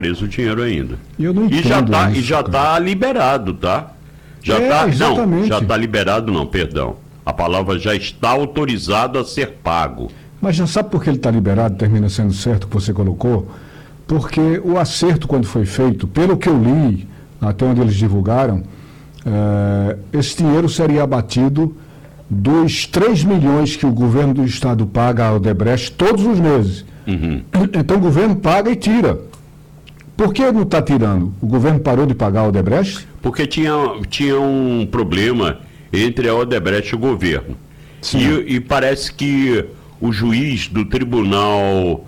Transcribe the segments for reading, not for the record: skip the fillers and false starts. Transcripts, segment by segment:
preso o dinheiro ainda. Eu não entendo e já está liberado, tá? Exatamente. Não, já está liberado não, perdão. A palavra já está autorizado a ser pago. Mas já sabe por que ele está liberado, termina sendo certo o que você colocou? Porque o acerto, quando foi feito, pelo que eu li, até onde eles divulgaram, esse dinheiro seria abatido dos 3 milhões que o governo do estado paga à Odebrecht todos os meses. Uhum. Então o governo paga e tira. Por que não está tirando? O governo parou de pagar a Odebrecht? Porque tinha um problema entre a Odebrecht e o governo. E parece que o juiz do Tribunal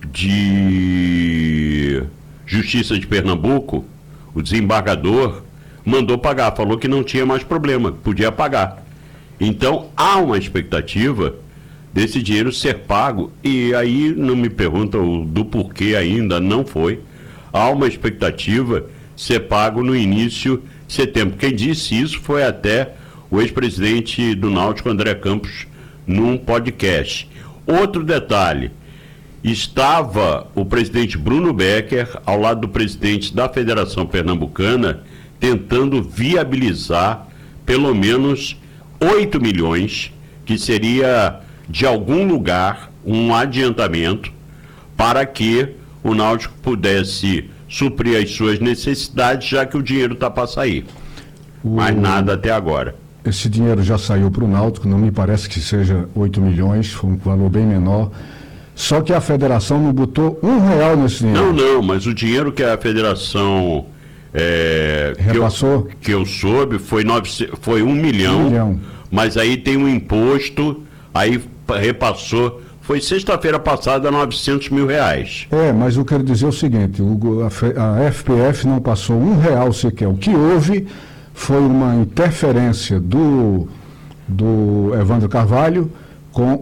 de Justiça de Pernambuco, o desembargador, mandou pagar, falou que não tinha mais problema, podia pagar. Então há uma expectativa desse dinheiro ser pago, e aí não me perguntam do porquê ainda não foi. Há uma expectativa ser pago no início de setembro. Quem disse isso foi até o ex-presidente do Náutico, André Campos, num podcast. Outro detalhe, estava o presidente Bruno Becker ao lado do presidente da Federação Pernambucana tentando viabilizar pelo menos 8 milhões, que seria de algum lugar um adiantamento para que o Náutico pudesse suprir as suas necessidades, já que o dinheiro está para sair. Mas nada até agora. Esse dinheiro já saiu para o Náutico, não me parece que seja 8 milhões, foi um valor bem menor. Só que a federação não botou R$1 nesse dinheiro. Não, mas o dinheiro que a federação repassou? Que eu soube foi 1 milhão, 1 milhão. Mas aí tem um imposto, aí repassou. Foi sexta-feira passada R$900 mil. Mas eu quero dizer o seguinte, a FPF não passou R$1 sequer. O que houve foi uma interferência do Evandro Carvalho com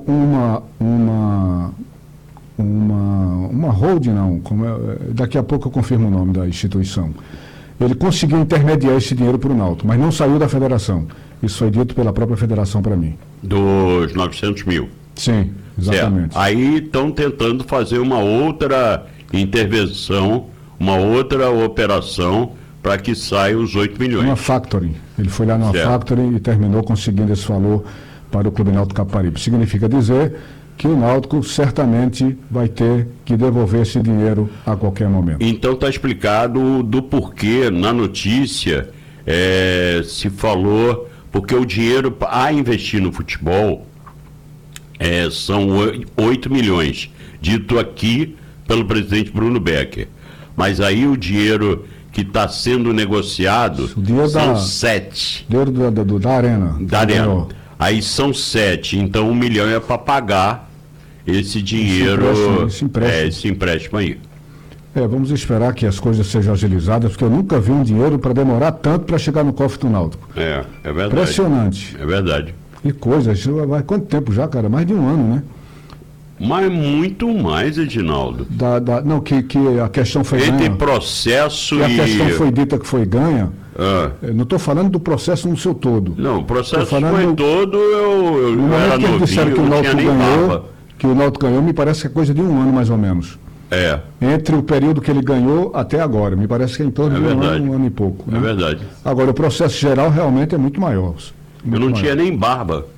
uma holding, não, daqui a pouco eu confirmo o nome da instituição. Ele conseguiu intermediar esse dinheiro para o Náutico, mas não saiu da federação. Isso foi dito pela própria federação para mim. Dos 900 mil. Sim, exatamente. Certo. Aí estão tentando fazer uma outra intervenção, uma outra operação para que saia os 8 milhões. Uma factoring. Ele foi lá numa factoring e terminou conseguindo esse valor para o Clube Náutico Caparibe. Significa dizer que o Náutico certamente vai ter que devolver esse dinheiro a qualquer momento. Então está explicado do porquê na notícia se falou, porque o dinheiro a investir no futebol são 8 milhões, dito aqui pelo presidente Bruno Becker. Mas aí o dinheiro que está sendo negociado são 7. Dinheiro da Arena. Da Arena. Aí são 7, então 1 milhão é para pagar esse dinheiro, esse empréstimo aí. Vamos esperar que as coisas sejam agilizadas, porque eu nunca vi um dinheiro para demorar tanto para chegar no cofre do Náutico. É verdade. Impressionante. É verdade. E coisa, isso vai quanto tempo já, cara? Mais de um ano, né? Mas muito mais, Edinaldo. Não, que a questão foi ganha. Entre processo a questão foi dita que foi ganha. Não estou falando do processo no seu todo. Não, o processo foi todo, eu era novinho, disseram que o Náutico ganhou, que o Náutico ganhou, me parece que é coisa de um ano mais ou menos. Entre o período que ele ganhou até agora, me parece que é em torno de um ano e pouco. Né? É verdade. Agora, o processo geral realmente é muito maior. Eu não tinha nem barba.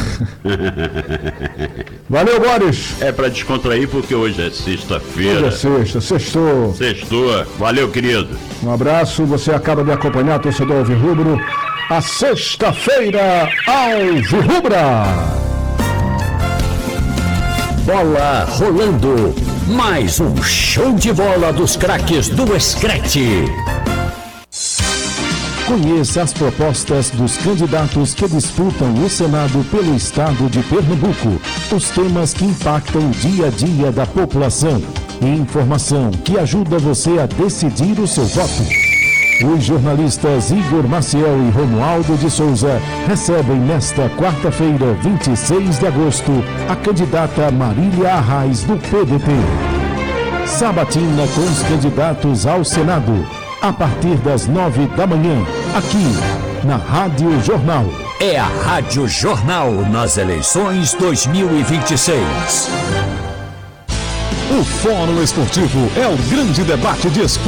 Valeu, Boris. Para descontrair, porque hoje é sexta-feira. Hoje é sextou. Valeu, querido. Um abraço, você acaba de acompanhar, torcedor Alvirrubro, a sexta-feira Alvirrubra. Bola rolando, mais um show de bola dos craques do Escrete. Conheça as propostas dos candidatos que disputam o Senado pelo estado de Pernambuco, os temas que impactam o dia a dia da população e informação que ajuda você a decidir o seu voto. Os jornalistas Igor Maciel e Romualdo de Souza recebem nesta quarta-feira, 26 de agosto, a candidata Marília Arraes do PDT. Sabatina com os candidatos ao Senado, a partir das 9 da manhã, aqui na Rádio Jornal. É a Rádio Jornal nas eleições 2026. O Fórum Esportivo é o grande debate de esporte.